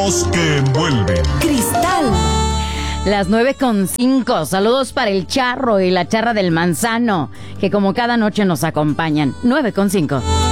sonidos que envuelven. Cristal. Las 9:05. Saludos para el Charro y la Charra del Manzano, que como cada noche nos acompañan. 9:05.